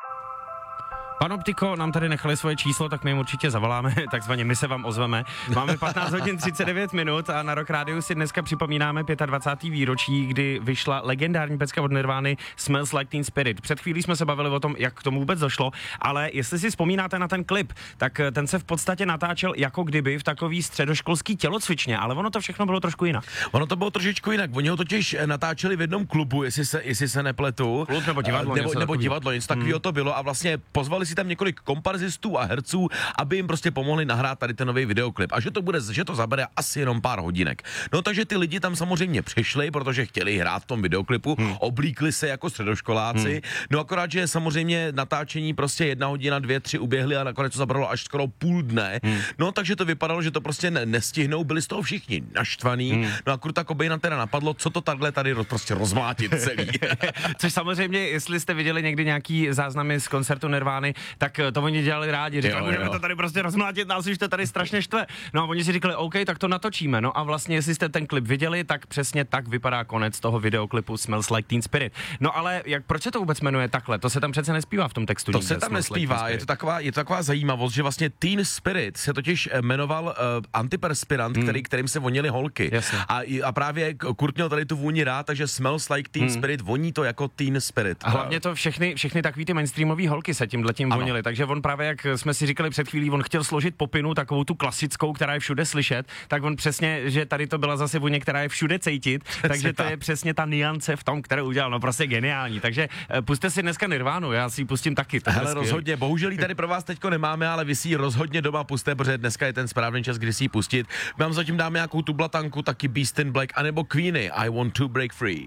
Pan Optiko nám tady nechali svoje číslo, tak my jim určitě zavoláme, takzvaně my se vám ozveme. Máme 15 hodin 39 minut a na Rock Rádiu si dneska připomínáme 25. výročí, kdy vyšla legendární pecka od Nirvány Smells Like Teen Spirit. Před chvílí jsme se bavili o tom, jak k tomu vůbec došlo, ale jestli si vzpomínáte na ten klip, tak ten se v podstatě natáčel jako kdyby v takový středoškolský tělocvičně, ale ono to všechno bylo trošku jinak. Ono to bylo trošičku jinak, oni ho totiž natáčeli v jednom klubu, jestli se nepletu. Klub nebo divadlo, nebo divadlo, něco takového to bylo a vlastně pozvali si tam několik komparzistů a herců, aby jim prostě pomohli nahrát tady ten nový videoklip. A že to zabere asi jenom pár hodinek. No takže ty lidi tam samozřejmě přišli, protože chtěli hrát v tom videoklipu, oblíkli se jako středoškoláci. No akorát, že samozřejmě natáčení prostě 1 hodina, 2, 3 uběhly a nakonec to zabralo až skoro půl dne. No takže to vypadalo, že to prostě nestihnou, byli z toho všichni naštvaní. No a Kurta Cobaina teda napadlo, co to takhle tady prostě rozmlátit celý. Což samozřejmě, jestli jste viděli někdy nějaký záznamy z koncertu Nirvány, tak to oni dělali rádi, říkali, můžeme to tady prostě rozmlátit, nás už to tady strašně štve. No a oni si říkali, OK, tak to natočíme. No a vlastně, jestli jste ten klip viděli, tak přesně tak vypadá konec toho videoklipu Smells Like Teen Spirit. No ale proč se to vůbec jmenuje takhle? To se tam přece nespívá v tom textu. To se tam nespívá, je to taková zajímavost, že vlastně Teen Spirit se totiž jmenoval antiperspirant, kterým se vonily holky. A právě Kurt měl tady tu vůni rád, takže Smells Like Teen Spirit, voní to jako Teen Spirit. A hlavně to všechny takový ty mainstreamové holky se tímhletím vonily. Takže on právě, jak jsme si říkali před chvílí, on chtěl složit popinu, takovou tu klasickou, která je všude slyšet, tak on přesně, že tady to byla zase vůně, která je všude cítit, takže to je přesně ta niance v tom, kterou udělal, no prostě geniální. Takže pusťte si dneska Nirvánu, já si ji pustím taky. Hele, rozhodně, bohužel ji tady pro vás teďko nemáme, ale vy si ji rozhodně doma pusťte, protože dneska je ten správný čas, kdy si ji pustit. My vám zatím dáme nějakou tu blatanku, taky Beast in Black, anebo Queenie, I Want to Break Free.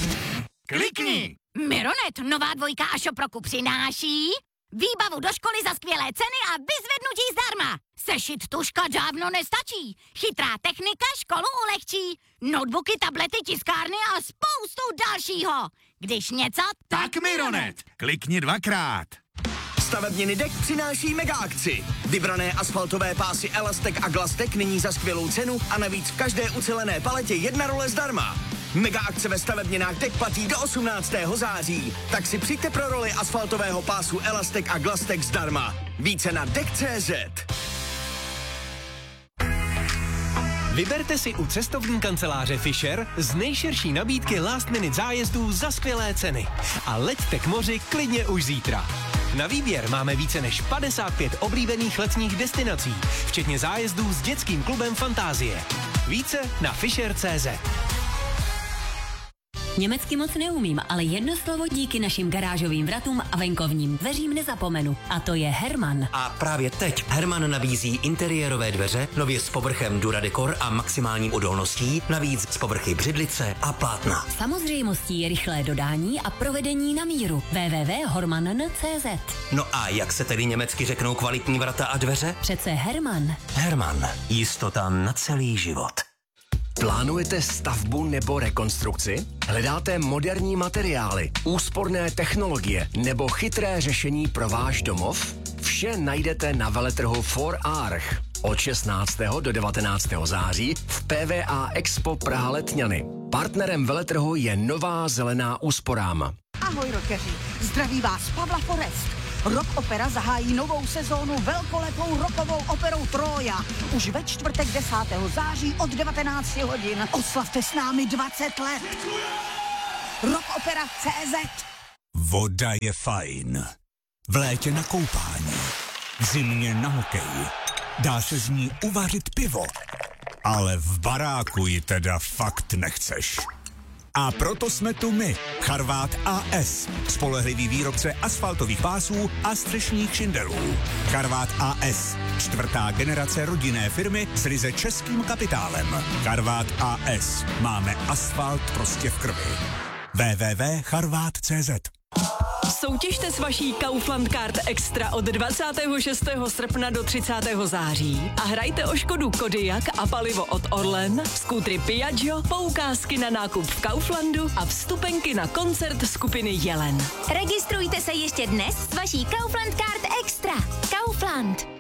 Klikni! Mironet, nová dvojka a Šoproku přináší výbavu do školy za skvělé ceny a vyzvednutí zdarma. Sešit tužka dávno nestačí. Chytrá technika školu ulehčí. Notebooky, tablety, tiskárny a spoustu dalšího. Když něco, tak Mironet. Klikni 2krát. Stavebniny Dek přináší mega akci. Vybrané asfaltové pásy Elastek a Glastek nyní za skvělou cenu a navíc v každé ucelené paletě 1 role zdarma. Mega akce ve stavebninách Dek platí do 18. září. Tak si přijďte pro roli asfaltového pásu Elastek a Glastek zdarma. Více na dek.cz. Vyberte si u cestovní kanceláře Fisher z nejširší nabídky last minute zájezdů za skvělé ceny. A leďte k moři klidně už zítra. Na výběr máme více než 55 oblíbených letních destinací, včetně zájezdů s dětským klubem Fantázie. Více na Fisher.cz. Německy moc neumím, ale jedno slovo díky našim garážovým vratům a venkovním dveřím nezapomenu. A to je Herman. A právě teď Herman nabízí interiérové dveře, nově s povrchem Duradecor a maximální odolností, navíc z povrchy břidlice a plátna. Samozřejmostí je rychlé dodání a provedení na míru. www.horman.cz. No a jak se tedy německy řeknou kvalitní vrata a dveře? Přece Herman. Herman. Jistota na celý život. Plánujete stavbu nebo rekonstrukci? Hledáte moderní materiály, úsporné technologie nebo chytré řešení pro váš domov? Vše najdete na veletrhu 4Arch od 16. do 19. září v PVA Expo Praha Letňany. Partnerem veletrhu je Nová zelená úsporám. Ahoj rockeři, zdraví vás Pavla Forest. Rock Opera zahájí novou sezónu velkolepou rockovou operou Trója. Už ve čtvrtek 10. září od 19 hodin. Oslavte s námi 20 let. Rockopera.cz. Voda je fajn. V létě na koupání. V zimě na hokej. Dá se z ní uvařit pivo. Ale v baráku ji teda fakt nechceš. A proto jsme tu my, Charvát AS, spolehlivý výrobce asfaltových pásů a střešních šindelů. Charvát AS, 4. generace rodinné firmy s ryze českým kapitálem. Charvát AS, máme asfalt prostě v krvi. www.charvat.cz. Soutěžte s vaší Kaufland Card Extra od 26. srpna do 30. září a hrajte o Škodu Kodiaq a palivo od Orlen, skútry Piaggio, poukázky na nákup v Kauflandu a vstupenky na koncert skupiny Jelen. Registrujte se ještě dnes s vaší Kaufland Card Extra. Kaufland.